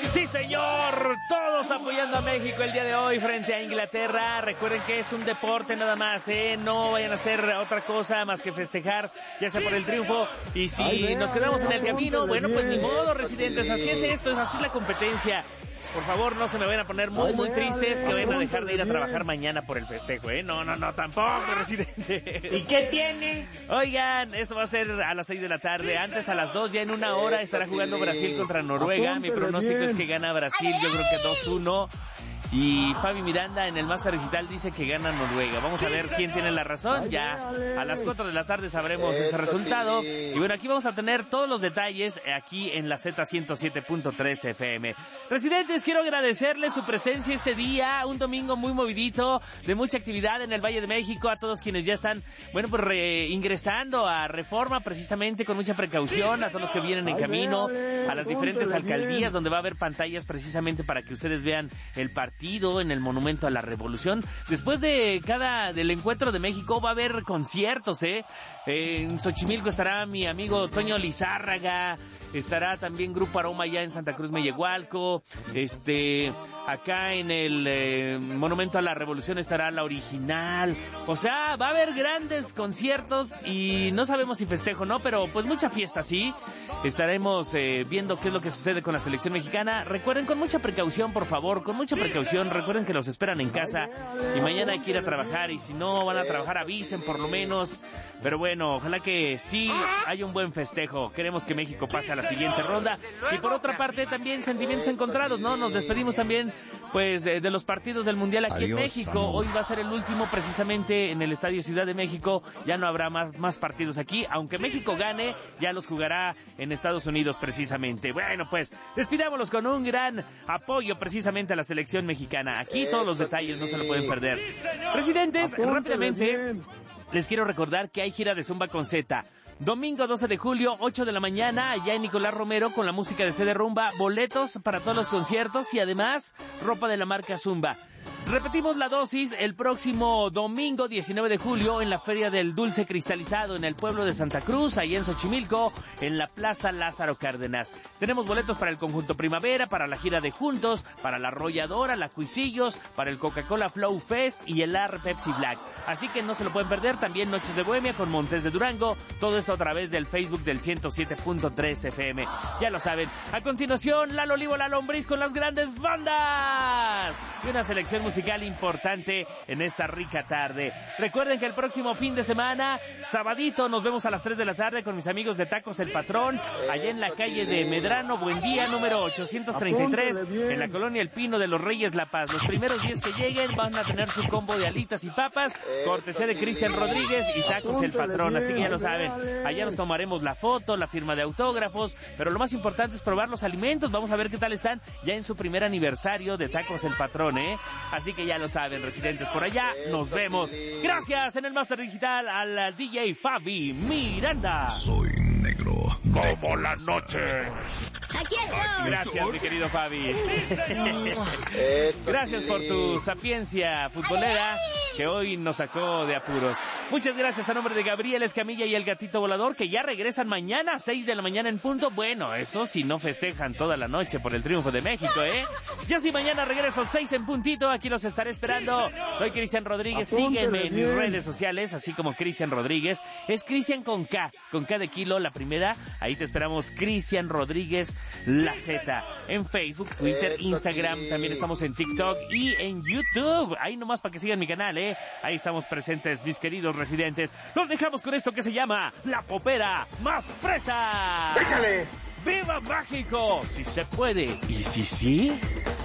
Sí, señor, todos apoyando a México el día de hoy frente a Inglaterra. Recuerden que es un deporte nada más, no vayan a hacer otra cosa más que festejar, ya sea por el triunfo. Y si nos quedamos en el camino, bueno, pues ni modo, residentes, así es esto, así es la competencia. Por favor, no se me vayan a poner muy tristes, que vayan a dejar de ir a trabajar mañana por el festejo, No, tampoco, residente. ¿Y qué tiene? Oigan, esto va a ser a las 6 de la tarde. Antes a las 2, ya en una hora, estará jugando Brasil contra Noruega. Mi pronóstico es que gana Brasil, yo creo que 2-1. Y Fabi Miranda en el Master Digital dice que gana Noruega. Vamos a ver quién tiene la razón. Ya a las 4 de la tarde sabremos ese resultado. Y bueno, aquí vamos a tener todos los detalles aquí en la Z107.3 FM. Residentes, quiero agradecerles su presencia este día. Un domingo muy movidito, de mucha actividad en el Valle de México. A todos quienes ya están, bueno, pues ingresando a Reforma precisamente con mucha precaución. A todos los que vienen en camino, a las diferentes alcaldías donde va a haber pantallas precisamente para que ustedes vean el partido en el Monumento a la Revolución. Después del encuentro de México va a haber conciertos, En Xochimilco estará mi amigo Toño Lizárraga, estará también Grupo Aroma ya en Santa Cruz Mellehualco, acá en el Monumento a la Revolución estará La Original. O sea, va a haber grandes conciertos y no sabemos si festejo, ¿no? Pero pues mucha fiesta, sí. Estaremos viendo qué es lo que sucede con la selección mexicana. Recuerden, con mucha precaución, por favor, con mucha precaución. Recuerden que los esperan en casa y mañana hay que ir a trabajar, y si no van a trabajar avisen por lo menos. Pero bueno, ojalá que sí haya un buen festejo. Queremos que México pase a la siguiente ronda. Y por otra parte también sentimientos encontrados, ¿no? Nos despedimos también pues de los partidos del Mundial aquí en México. Hoy va a ser el último precisamente en el Estadio Ciudad de México. Ya no habrá más partidos aquí. Aunque México gane, ya los jugará en Estados Unidos precisamente. Bueno, pues despidámonos con un gran apoyo precisamente a la selección mexicana. Aquí todos los detalles no se lo pueden perder. Presidentes, rápidamente les quiero recordar que hay gira de Zumba con Z. Domingo 12 de julio, 8 de la mañana, allá en Nicolás Romero con la música de CD Rumba, boletos para todos los conciertos y además ropa de la marca Zumba. Repetimos la dosis el próximo domingo 19 de julio en la Feria del Dulce Cristalizado en el pueblo de Santa Cruz, ahí en Xochimilco, en la Plaza Lázaro Cárdenas. Tenemos boletos para el Conjunto Primavera, para la gira de Juntos, para la Arrolladora, la Cuisillos, para el Coca-Cola Flow Fest y el AR Pepsi Black. Así que no se lo pueden perder. También Noches de Bohemia con Montes de Durango. Todo esto a través del Facebook del 107.3 FM. Ya lo saben. A continuación, Lalo Olivo, La Lombriz con las grandes bandas. Y una selección musical importante en esta rica tarde. Recuerden que el próximo fin de semana, sabadito, nos vemos a las 3 de la tarde con mis amigos de Tacos El Patrón, allá en la calle de Medrano Buendía, número 833, en la colonia El Pino de los Reyes La Paz. Los primeros 10 que lleguen van a tener su combo de alitas y papas, cortesía de Cristian Rodríguez y Tacos El Patrón. Así que ya lo saben, allá nos tomaremos la foto, la firma de autógrafos, pero lo más importante es probar los alimentos. Vamos a ver qué tal están ya en su primer aniversario de Tacos El Patrón, Así que ya lo saben, residentes, por allá nos vemos. Gracias en el Master Digital al DJ Fabi Miranda. Soy negro como la noche. Aquí estoy. Gracias, mi querido Fabi. Gracias por tu sapiencia futbolera que hoy nos sacó de apuros. Muchas gracias a nombre de Gabriel Escamilla y el Gatito Volador, que ya regresan mañana a 6 de la mañana en punto. Bueno, eso si no festejan toda la noche por el triunfo de México, Yo sí mañana regreso 6 en puntito, aquí los estaré esperando. Soy Cristian Rodríguez, sígueme en mis redes sociales, así como Cristian Rodríguez. Es Cristian con K de kilo, la primera. Ahí te esperamos, Cristian Rodríguez, la Z. En Facebook, Twitter, Instagram, también estamos en TikTok y en YouTube. Ahí nomás para que sigan mi canal, Ahí estamos presentes, mis queridos residentes. Los dejamos con esto que se llama La Popera Más Fresa. ¡Échale! ¡Viva México! Si se puede. ¿Y si sí?